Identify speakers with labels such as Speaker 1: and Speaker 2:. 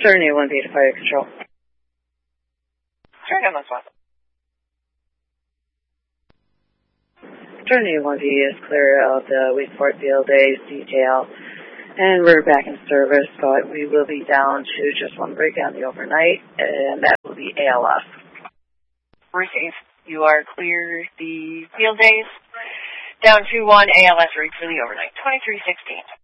Speaker 1: Journey 1B to fire control.
Speaker 2: Journey 1.
Speaker 1: Journey 1B is clear of the Westport Field Days detail, and we're back in service, but we will be down to just one rig on the overnight, and that will be ALS.
Speaker 2: Received. You are clear the field days. Down to one ALS rig for the overnight. 2316.